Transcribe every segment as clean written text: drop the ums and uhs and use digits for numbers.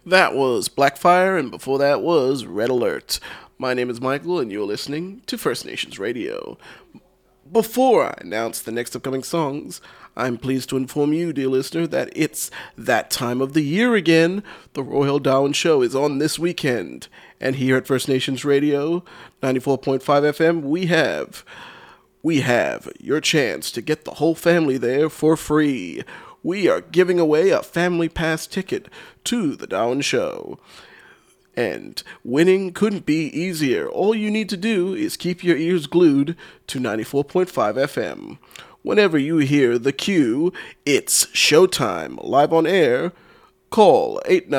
That was Blackfire, and before that was Red Alert. My name is Michael, and you're listening to First Nations Radio. Before I announce the next upcoming songs, I'm pleased to inform you, dear listener, that it's that time of the year again. The Royal Darwin Show is on this weekend. And here at First Nations Radio, 94.5 FM, we have your chance to get the whole family there for free. We are giving away a family pass ticket to the Darwin Show. And winning couldn't be easier. All you need to do is keep your ears glued to 94.5 FM. Whenever you hear the cue, it's showtime, live on air. Call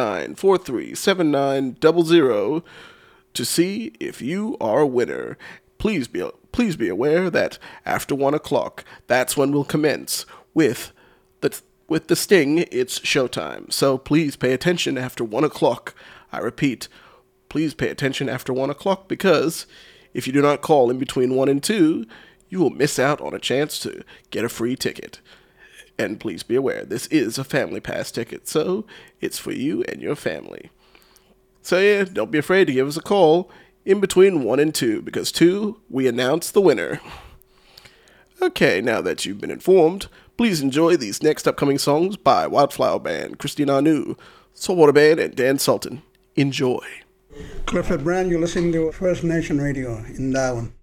89437900 to see if you are a winner. Please be aware that after 1 o'clock, that's when we'll commence with the sting. It's showtime. So please pay attention after 1 o'clock. I repeat, please pay attention after 1 o'clock, because if you do not call in between 1 and 2, you will miss out on a chance to get a free ticket. And please be aware, this is a family pass ticket, so it's for you and your family. So yeah, don't be afraid to give us a call in between 1 and 2, because 2, we announce the winner. Okay, now that you've been informed, please enjoy these next upcoming songs by Wildflower Band, Christine Anu, Saltwater Band, and Dan Sultan. Enjoy. Clifford Brand, you're listening to First Nation Radio in Darwin.